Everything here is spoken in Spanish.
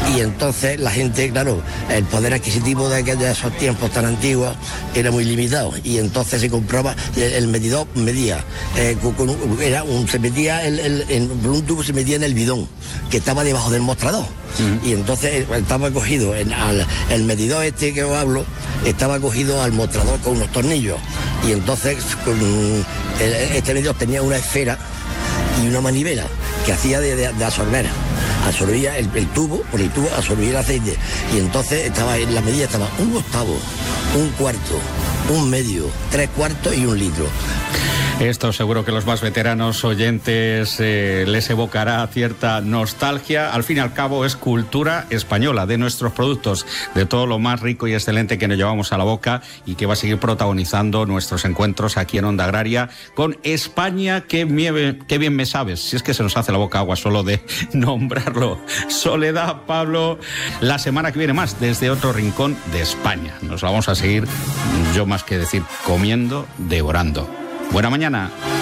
Y entonces la gente, claro, el poder adquisitivo de esos tiempos tan antiguos era muy limitado, y entonces se compraba, el medidor medía, se metía por un tubo, se metía en el bidón que estaba debajo del mostrador. Y entonces estaba cogido, el medidor este que os hablo, estaba cogido al mostrador con unos tornillos, y entonces este medidor tenía una esfera y una manivela que hacía de absorbera. Absorbía el tubo, por el tubo absorbía el aceite, y entonces en la medida estaba 1/8, 1/4, 1/2, 3/4 y 1 litro. Esto seguro que los más veteranos oyentes les evocará cierta nostalgia. Al fin y al cabo es cultura española, de nuestros productos, de todo lo más rico y excelente que nos llevamos a la boca y que va a seguir protagonizando nuestros encuentros aquí en Onda Agraria con España. Qué bien me sabes, si es que se nos hace la boca agua solo de nombrarlo. Soledad, Pablo, la semana que viene más desde otro rincón de España. Nos la vamos a seguir, yo más que decir comiendo, devorando. Buena mañana.